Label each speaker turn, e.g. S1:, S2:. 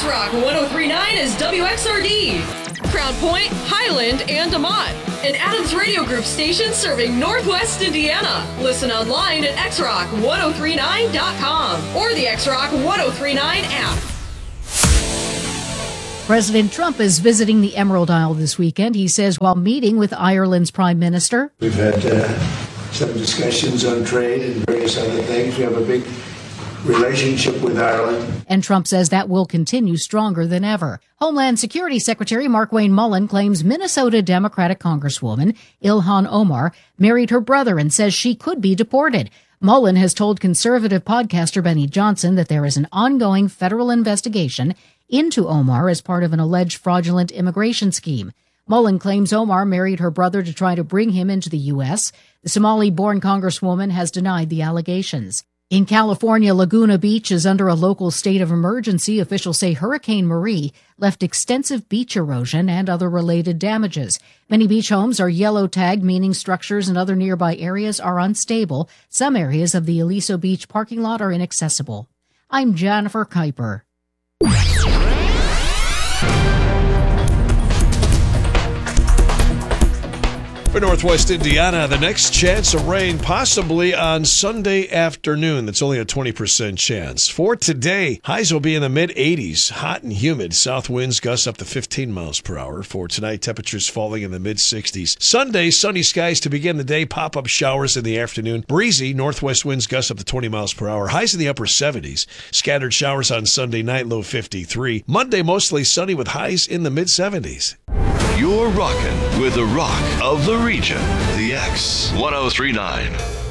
S1: X-Rock 103.9 is WXRD. Crown Point, Highland, and DeMont. An Adams Radio Group station serving Northwest Indiana. Listen online at xrock1039.com or the X-Rock 1039 app.
S2: President Trump is visiting the Emerald Isle this weekend, he says, while meeting with Ireland's Prime Minister.
S3: We've had some discussions on trade and various other things. We have a big relationship with Ireland.
S2: And Trump says that will continue stronger than ever. Homeland Security Secretary Markwayne Mullin claims Minnesota Democratic Congresswoman Ilhan Omar married her brother and says she could be deported. Mullin has told conservative podcaster Benny Johnson that there is an ongoing federal investigation into Omar as part of an alleged fraudulent immigration scheme. Mullin claims Omar married her brother to try to bring him into the U.S. The Somali-born congresswoman has denied the allegations. In California, Laguna Beach is under a local state of emergency. Officials say Hurricane Marie left extensive beach erosion and other related damages. Many beach homes are yellow tagged, meaning structures and other nearby areas are unstable. Some areas of the Aliso Beach parking lot are inaccessible. I'm Jennifer Kuiper.
S4: For Northwest Indiana, the next chance of rain possibly on Sunday afternoon. That's only a 20% chance. For today, highs will be in the mid-80s, hot and humid. South winds gust up to 15 miles per hour. For tonight, temperatures falling in the mid-60s. Sunday, sunny skies to begin the day, pop-up showers in the afternoon. Breezy, northwest winds gust up to 20 miles per hour. Highs in the upper 70s. Scattered showers on Sunday night, low 53. Monday, mostly sunny with highs in the mid-70s.
S5: You're rocking with the rock of the region, the X 1039.